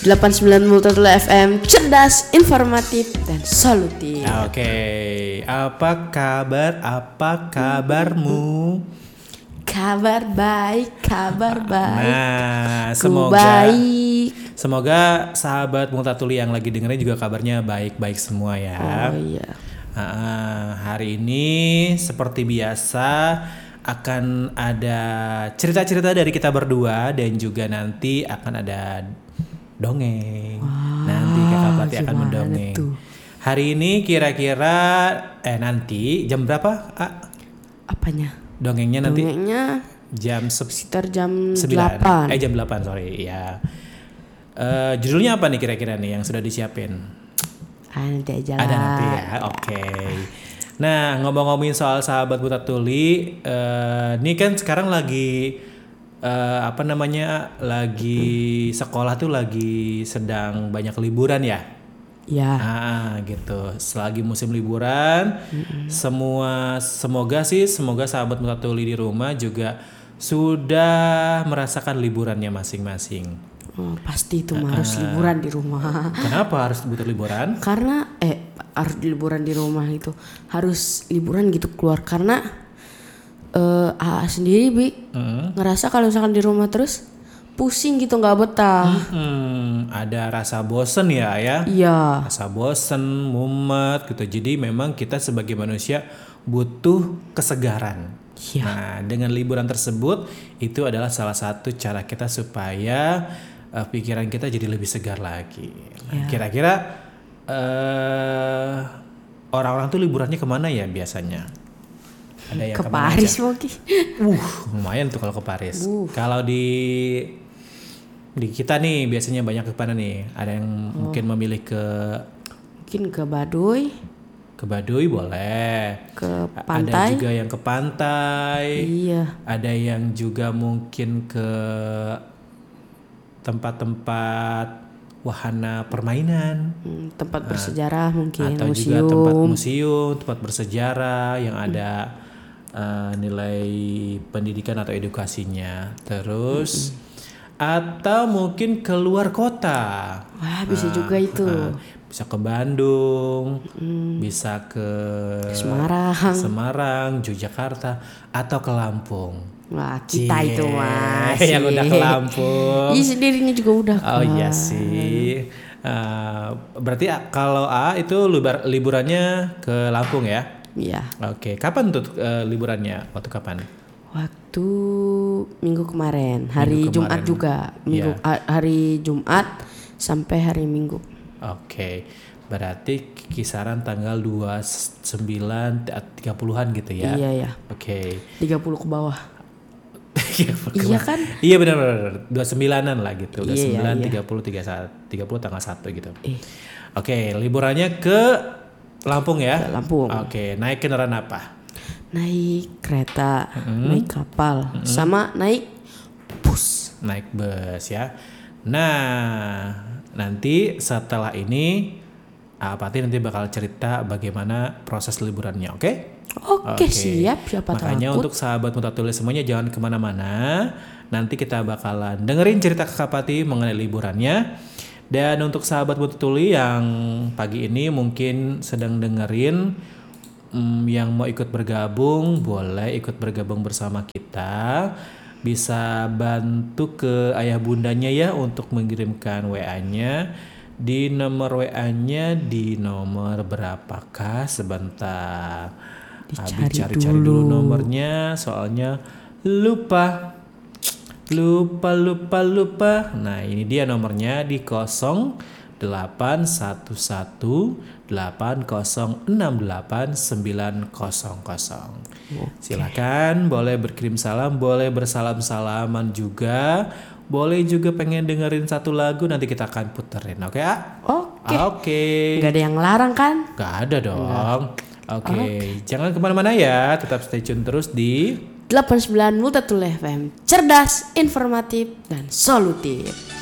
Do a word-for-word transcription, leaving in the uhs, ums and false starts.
delapan puluh sembilan Multatula F M, cerdas, informatif, dan solutif. Oke, apa kabar? Apa kabarmu? Kabar baik, kabar baik. Nah, Ku semoga baik. semoga sahabat Multatuli yang lagi dengerin juga kabarnya baik-baik semua ya. Oh iya. Uh, hari ini seperti biasa akan ada cerita-cerita dari kita berdua dan juga nanti akan ada dongeng. Wah, nanti Kakak Pati akan gimana mendongeng. tuh? Hari ini kira-kira eh nanti jam berapa? Ah, Apanya? dongengnya nanti Dongengnya jam se- sekitar jam sembilan. delapan. Eh jam delapan sorry ya. Uh, judulnya apa nih kira-kira nih yang sudah disiapin? Ah, nanti aja lah. Ada nanti ya. Oke. Okay. Nah, ngomong-ngomongin soal sahabat Multatuli, uh, ini kan sekarang lagi uh, apa namanya? Lagi sekolah tuh lagi sedang banyak liburan ya. Ya. Ah, gitu. Selagi musim liburan, mm-hmm. semua semoga sih semoga sahabat Multatuli di rumah juga sudah merasakan liburannya masing-masing. Oh, pasti itu uh, harus liburan di rumah. Kenapa harus butuh liburan? Karena eh harus liburan di rumah itu. Harus liburan gitu keluar karena eh uh, A A sendiri Bi uh. ngerasa kalau misalkan di rumah terus pusing gitu, nggak betah. Hmm, ada rasa bosen ya ya. Iya. Rasa bosen, mumet gitu. Jadi memang kita sebagai manusia butuh kesegaran. Iya. Nah, dengan liburan tersebut itu adalah salah satu cara kita supaya uh, pikiran kita jadi lebih segar lagi. Nah, ya. Kira-kira uh, orang-orang tuh liburannya kemana ya biasanya? Ada yang ke Paris mungkin. Uh, lumayan tuh kalau ke Paris. Uh. Kalau di di kita nih biasanya banyak ke mana nih? Ada yang oh. mungkin memilih ke mungkin ke Baduy. Ke Baduy boleh. Ke pantai. Ada juga yang ke pantai. Iya. Ada yang juga mungkin ke tempat-tempat wahana permainan. Hmm, tempat nah, bersejarah mungkin. Atau museum. juga tempat museum, tempat bersejarah yang ada hmm. uh, nilai pendidikan atau edukasinya. Terus hmm. atau mungkin keluar kota. Wah, bisa uh, juga itu. Uh, bisa ke Bandung, hmm. bisa ke Semarang, Semarang, Yogyakarta, atau ke Lampung. Wah, kita Cie, itu mas. Yang udah ke Lampung. Iya sendirinya juga udah. Oh kan. Iya sih. Uh, berarti kalau A itu libar, liburannya ke Lampung ya? Iya. Oke, kapan tuh uh, liburannya? Waktu kapan? Waktu minggu kemarin, hari minggu Jumat kemarin. juga, minggu yeah. hari Jumat sampai hari Minggu. Oke, berarti kisaran tanggal dua puluh sembilan tiga puluhan gitu ya? Iya ya. Oke. tiga puluh ke bawah. Iya kan? Iya benar-benar dua puluh sembilanan lah gitu. dua puluh sembilan, iya, iya. tiga puluh, tiga puluh tanggal satu gitu. Eh. Oke, liburannya ke Lampung ya? Ke Lampung. Oke, naik kendaraan apa? Naik kereta, mm-hmm. naik kapal, mm-hmm. sama naik bus. Naik bus ya. Nah, nanti setelah ini Apati nanti bakal cerita bagaimana proses liburannya, oke? Okay? Oke, okay, siap. Siapa Makanya takut. Untuk sahabat Multatuli semuanya jangan kemana-mana. Nanti kita bakalan dengerin cerita Kakak Pati mengenai liburannya. Dan untuk sahabat Multatuli yang pagi ini mungkin sedang dengerin, um, yang mau ikut bergabung, boleh ikut bergabung bersama kita. Bisa bantu ke ayah bundanya ya untuk mengirimkan W A-nya. Di nomor W A-nya di nomor berapakah? Sebentar. Dicari cari dulu. cari dulu nomornya soalnya lupa. Lupa lupa lupa. Nah, ini dia nomornya di nol delapan satu satu delapan nol enam delapan sembilan nol nol. Silakan boleh berkirim salam, boleh bersalam-salaman juga. Boleh juga pengen dengerin satu lagu, nanti kita akan puterin, oke? Okay, Oke. Okay. Oke. Okay. Gak ada yang larang kan? Gak ada dong. Oke. Okay. Okay. Jangan kemana-mana ya, tetap stay tune terus di delapan puluh sembilan Multatula F M, cerdas, informatif, dan solutif.